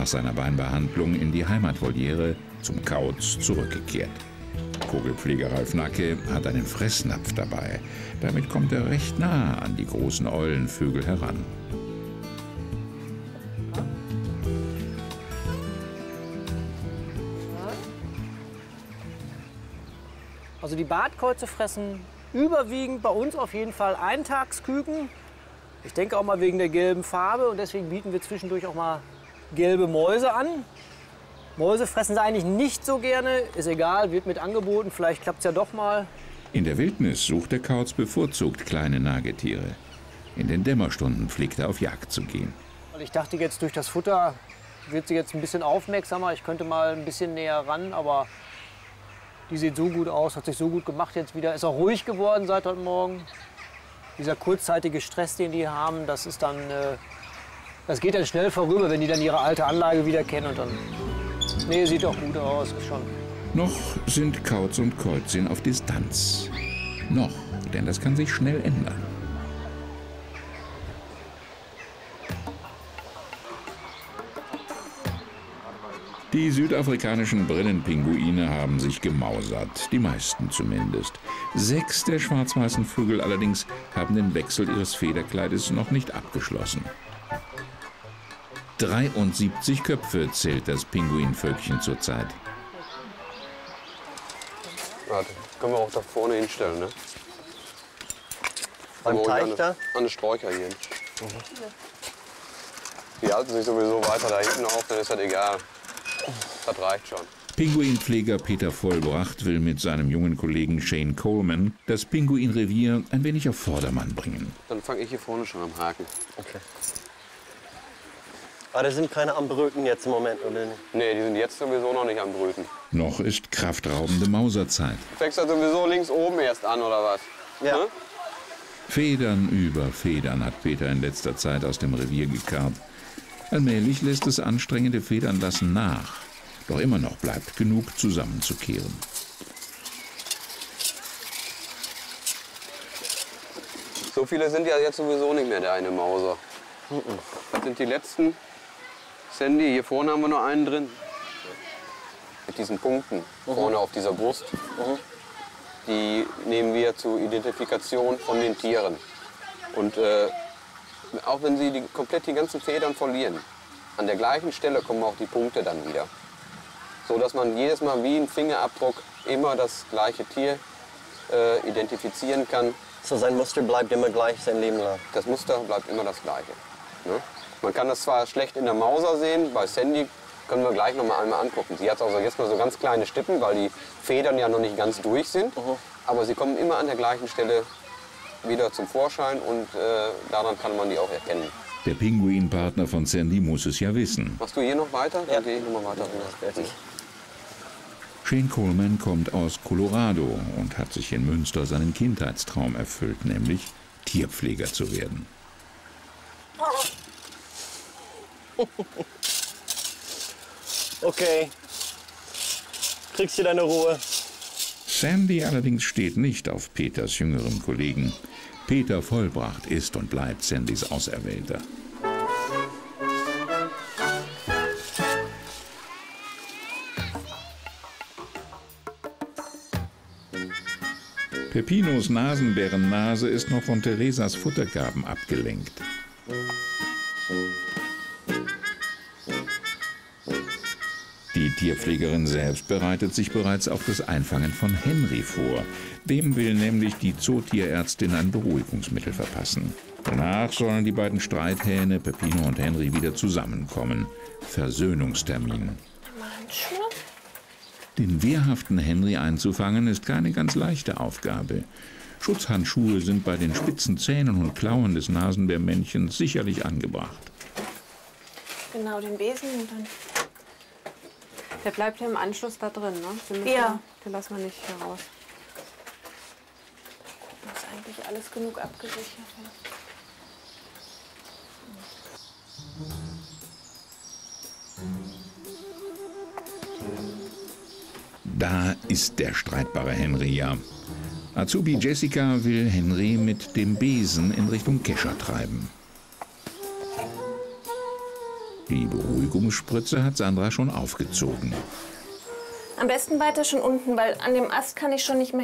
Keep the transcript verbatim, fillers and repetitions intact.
nach seiner Beinbehandlung in die Heimatvoliere zum Kauz zurückgekehrt. Vogelpfleger Ralf Nacke hat einen Fressnapf dabei. Damit kommt er recht nah an die großen Eulenvögel heran. Also die Bartkäuze fressen überwiegend bei uns auf jeden Fall Eintagsküken. Ich denke auch mal wegen der gelben Farbe und deswegen bieten wir zwischendurch auch mal gelbe Mäuse an. Mäuse fressen sie eigentlich nicht so gerne, ist egal, wird mit angeboten, vielleicht klappt es ja doch mal. In der Wildnis sucht der Kauz bevorzugt kleine Nagetiere. In den Dämmerstunden pflegt er auf Jagd zu gehen. Ich dachte jetzt, durch das Futter wird sie jetzt ein bisschen aufmerksamer, ich könnte mal ein bisschen näher ran, aber die sieht so gut aus, hat sich so gut gemacht jetzt wieder, ist auch ruhig geworden seit heute Morgen. Dieser kurzzeitige Stress, den die haben, das ist dann, äh, das geht dann schnell vorüber, wenn die dann ihre alte Anlage wieder kennen und dann, nee, sieht doch gut aus, ist schon. Noch sind Kauz und Käuzchen auf Distanz. Noch, denn das kann sich schnell ändern. Die südafrikanischen Brillenpinguine haben sich gemausert, die meisten zumindest. Sechs der schwarz-weißen Vögel allerdings haben den Wechsel ihres Federkleides noch nicht abgeschlossen. dreiundsiebzig Köpfe zählt das Pinguinvölkchen zurzeit. Warte, können wir auch da vorne hinstellen, ne? Beim Teich da? An den Sträucher hier. Mhm. Die halten sich sowieso weiter da hinten auf, dann ist das egal. Das reicht schon. Pinguinpfleger Peter Vollbracht will mit seinem jungen Kollegen Shane Coleman das Pinguinrevier ein wenig auf Vordermann bringen. Dann fange ich hier vorne schon am Haken. Okay. Aber da sind keine am Brüten jetzt im Moment, oder nicht? Nee, die sind jetzt sowieso noch nicht am Brüten. Noch ist kraftraubende Mauserzeit. Fängst du sowieso links oben erst an, oder was? Ja. Ne? Federn über Federn hat Peter in letzter Zeit aus dem Revier gekarrt. Allmählich lässt das anstrengende Federnlassen nach. Doch immer noch bleibt genug zusammenzukehren. So viele sind ja jetzt sowieso nicht mehr, der eine Mauser. Das sind die letzten. Sandy, hier vorne haben wir noch einen drin. Mit diesen Punkten mhm. vorne auf dieser Brust. Mhm. Die nehmen wir zur Identifikation von den Tieren. Und äh, auch wenn sie die, komplett die ganzen Federn verlieren, an der gleichen Stelle kommen auch die Punkte dann wieder. So dass man jedes Mal wie ein Fingerabdruck immer das gleiche Tier äh, identifizieren kann. So sein Muster bleibt immer gleich sein Leben lang? Das Muster bleibt immer das gleiche. Ne? Man kann das zwar schlecht in der Mauser sehen, bei Sandy können wir gleich noch mal einmal angucken. Sie hat also jetzt mal so ganz kleine Stippen, weil die Federn ja noch nicht ganz durch sind. Mhm. Aber sie kommen immer an der gleichen Stelle wieder zum Vorschein und äh, daran kann man die auch erkennen. Der Pinguinpartner von Sandy muss es ja wissen. Machst du hier noch weiter? Ja. Dann gehe ich noch mal weiter. Ja, Shane Coleman kommt aus Colorado und hat sich in Münster seinen Kindheitstraum erfüllt, nämlich Tierpfleger zu werden. Okay, kriegst du deine Ruhe. Sandy allerdings steht nicht auf Peters jüngerem Kollegen. Peter Vollbracht ist und bleibt Sandys Auserwählter. Peppinos Nasenbärennase ist noch von Theresas Futtergaben abgelenkt. Die Tierpflegerin selbst bereitet sich bereits auf das Einfangen von Henry vor. Dem will nämlich die Zootierärztin ein Beruhigungsmittel verpassen. Danach sollen die beiden Streithähne, Peppino und Henry, wieder zusammenkommen. Versöhnungstermin. Den wehrhaften Henry einzufangen ist keine ganz leichte Aufgabe. Schutzhandschuhe sind bei den spitzen Zähnen und Klauen des Nasenbärmännchens sicherlich angebracht. Genau, den Besen und dann... Der bleibt ja im Anschluss da drin, ne? Den Ja. Wir, den lassen wir nicht heraus. Das ist eigentlich alles genug abgesichert. Da ist der streitbare Henry ja. Azubi Jessica will Henry mit dem Besen in Richtung Kescher treiben. Die Beruhigung Beruhigungsspritze hat Sandra schon aufgezogen. Am besten weiter schon unten, weil an dem Ast kann ich schon nicht mehr